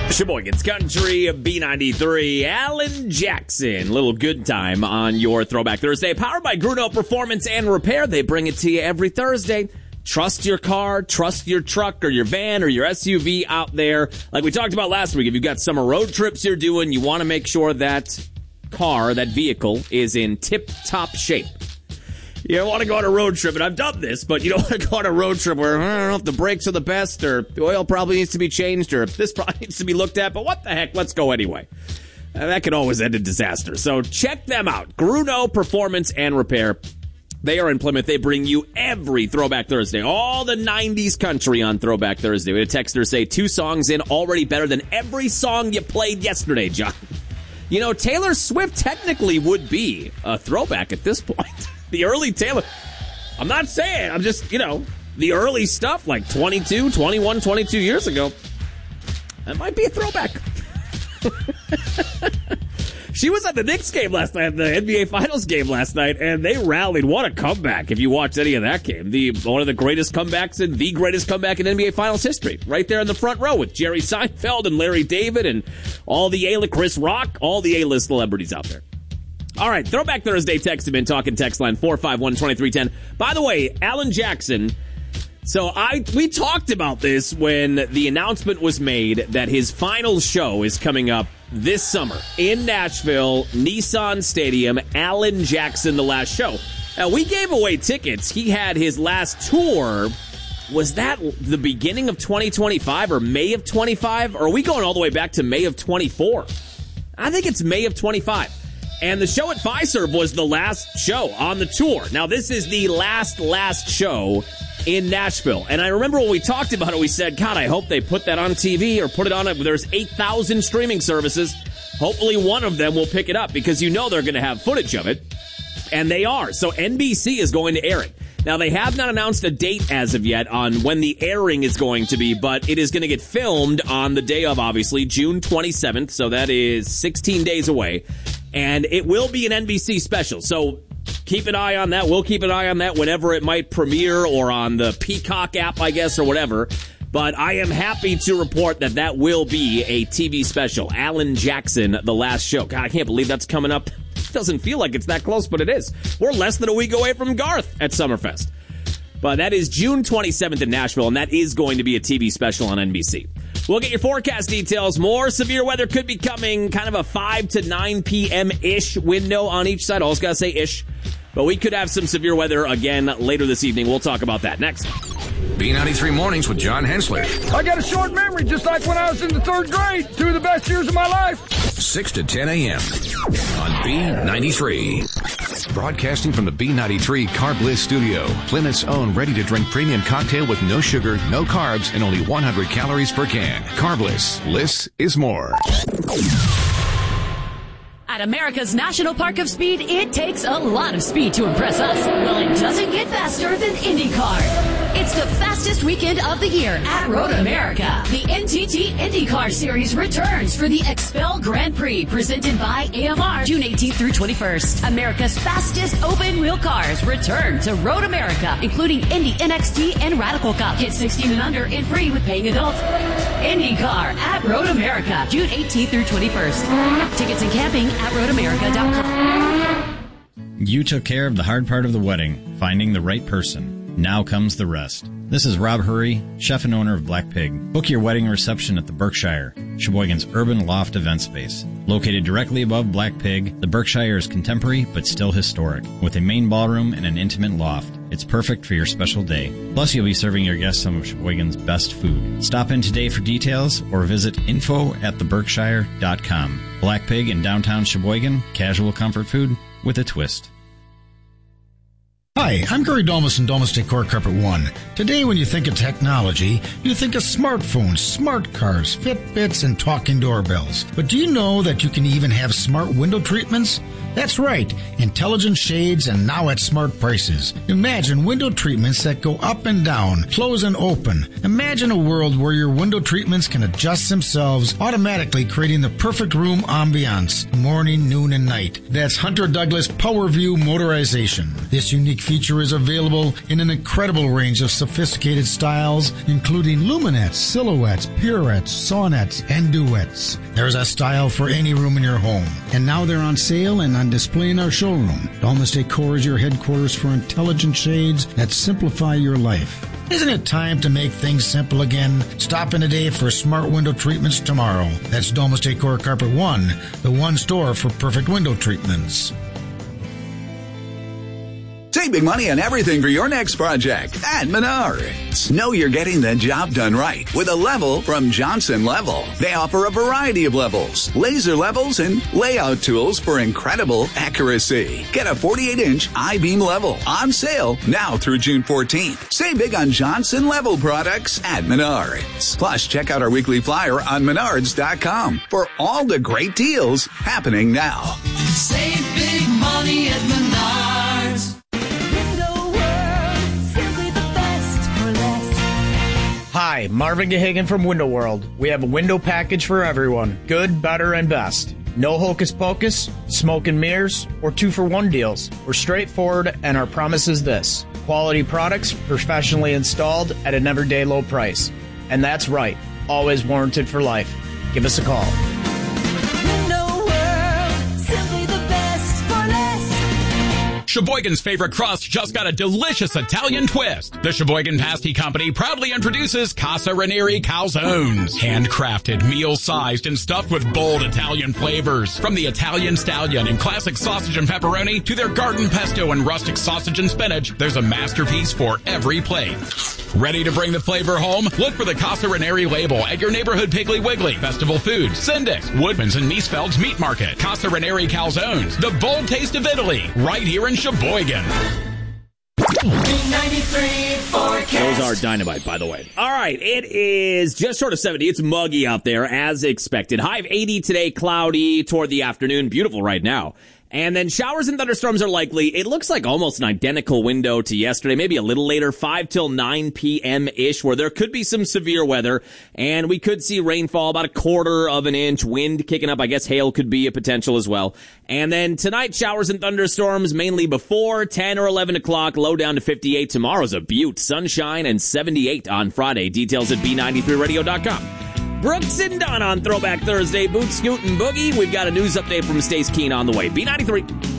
Sheboygan's Country, B93, Alan Jackson. Little good time on your Throwback Thursday. Powered by Gruno Performance and Repair. They bring it to you every Thursday. Trust your car, trust your truck or your van or your SUV out there. Like we talked about last week, if you've got summer road trips you're doing, you want to make sure that car, that vehicle, is in tip-top shape. You don't want to go on a road trip, and I've done this, but you don't want to go on a road trip where, I don't know if the brakes are the best, or the oil probably needs to be changed, or this probably needs to be looked at, but what the heck, let's go anyway. That could always end in disaster. So check them out. Gruno Performance and Repair. They are in Plymouth. They bring you every Throwback Thursday. All the 90s country on Throwback Thursday. We had a texter say 2 songs in, already better than every song you played yesterday, John. You know, Taylor Swift technically would be a throwback at this point. The early Taylor, I'm not saying, I'm just, the early stuff like 22 years ago. That might be a throwback. She was at the Knicks game last night, the NBA Finals game last night, and they rallied. What a comeback if you watched any of that game. One of the greatest comebacks and the greatest comeback in NBA Finals history. Right there in the front row with Jerry Seinfeld and Larry David and all the A-list, Chris Rock, all the A-list celebrities out there. All right, Throwback Thursday, text him in, talking text line 451-2310. By the way, Alan Jackson, so we talked about this when the announcement was made that his final show is coming up this summer in Nashville, Nissan Stadium, Alan Jackson, the last show. Now, we gave away tickets. He had his last tour. Was that the beginning of 2025 or May of 25? Or are we going all the way back to May of 24? I think it's May of 25. And the show at Fiserv was the last show on the tour. Now, this is the last show in Nashville. And I remember when we talked about it, we said, God, I hope they put that on TV or put it on it. There's 8,000 streaming services. Hopefully one of them will pick it up because they're going to have footage of it. And they are. So NBC is going to air it. Now, they have not announced a date as of yet on when the airing is going to be, but it is going to get filmed on the day of, obviously, June 27th. So that is 16 days away. And it will be an NBC special. So keep an eye on that. We'll keep an eye on that whenever it might premiere or on the Peacock app, I guess, or whatever. But I am happy to report that will be a TV special. Alan Jackson, the last show. God, I can't believe that's coming up. It doesn't feel like it's that close, but it is. We're less than a week away from Garth at Summerfest. But that is June 27th in Nashville, and that is going to be a TV special on NBC. We'll get your forecast details. More severe weather could be coming, kind of a 5 to 9 p.m.-ish window on each side. Always got to say ish. But we could have some severe weather again later this evening. We'll talk about that next. B93 Mornings with John Hensler. I got a short memory, just like when I was in the 3rd grade. 2 of the best years of my life. 6 to 10 a.m. on B93. Broadcasting from the B93 Carb Bliss studio. Plymouth's own ready-to-drink premium cocktail with no sugar, no carbs, and only 100 calories per can. Carb Bliss. Bliss is more. At America's National Park of Speed, it takes a lot of speed to impress us. Well, it doesn't get faster than IndyCar. It's the fastest weekend of the year at Road America. The NTT IndyCar Series returns for the Expel Grand Prix, presented by AMR, June 18th through 21st. America's fastest open-wheel cars return to Road America, including Indy NXT and Radical Cup. Get 16 and under and free with paying adults. IndyCar at Road America, June 18th through 21st. Tickets and camping at roadamerica.com. You took care of the hard part of the wedding, finding the right person. Now comes the rest. This is Rob Hurry, chef and owner of Black Pig. Book your wedding reception at the Berkshire, Sheboygan's urban loft event space. Located directly above Black Pig, the Berkshire is contemporary but still historic, with a main ballroom and an intimate loft. It's perfect for your special day. Plus, you'll be serving your guests some of Sheboygan's best food. Stop in today for details or visit info@theberkshire.com. Black Pig in downtown Sheboygan, casual comfort food with a twist. Hi, I'm Gary Dolmas and Dolmas Decor Carpet One. Today, when you think of technology, you think of smartphones, smart cars, Fitbits, and talking doorbells. But do you know that you can even have smart window treatments? That's right, intelligent shades and now at smart prices. Imagine window treatments that go up and down, close and open. Imagine a world where your window treatments can adjust themselves, automatically creating the perfect room ambiance, morning, noon, and night. That's Hunter Douglas PowerView Motorization. This unique feature is available in an incredible range of sophisticated styles, including luminettes, silhouettes, pirouettes, sonnettes, and duets. There's a style for any room in your home. And now they're on sale and on display in our showroom. Domus Decor is your headquarters for intelligent shades that simplify your life. Isn't it time to make things simple again? Stop in today for smart window treatments tomorrow. That's Domus Decor Carpet One, the one store for perfect window treatments. Save big money on everything for your next project at Menards. Know you're getting the job done right with a level from Johnson Level. They offer a variety of levels, laser levels, and layout tools for incredible accuracy. Get a 48-inch I-beam level on sale now through June 14th. Save big on Johnson Level products at Menards. Plus, check out our weekly flyer on Menards.com for all the great deals happening now. Save big money at Menards. Hi, Marvin Gahagan from Window World. We have a window package for everyone. Good, better, and best. No hocus pocus, smoke and mirrors, or 2-for-1 deals. We're straightforward, and our promise is this: quality products, professionally installed at an everyday low price. And that's right, always warranted for life. Give us a call. Sheboygan's favorite crust just got a delicious Italian twist. The Sheboygan Pasty Company proudly introduces Casa Ranieri Calzones. Handcrafted, meal-sized, and stuffed with bold Italian flavors. From the Italian Stallion and classic sausage and pepperoni to their garden pesto and rustic sausage and spinach, there's a masterpiece for every plate. Ready to bring the flavor home? Look for the Casa Ranieri label at your neighborhood Piggly Wiggly, Festival Foods, Sindix, Woodman's, and Miesfeld's Meat Market. Casa Ranieri Calzones, the bold taste of Italy, right here in Sheboygan. Those are dynamite, by the way. All right, it is just short of 70. It's muggy out there, as expected. High of 80 today, cloudy toward the afternoon. Beautiful right now. And then showers and thunderstorms are likely. It looks like almost an identical window to yesterday, maybe a little later, 5 till 9 p.m.-ish, where there could be some severe weather. And we could see rainfall, about 1/4 of an inch, wind kicking up. I guess hail could be a potential as well. And then tonight, showers and thunderstorms mainly before 10 or 11 o'clock, low down to 58. Tomorrow's a beaut, sunshine, and 78 on Friday. Details at B93radio.com. Brooks and Dunn on Throwback Thursday. Boot, Scoot, and Boogie. We've got a news update from Stace Keen on the way. B93.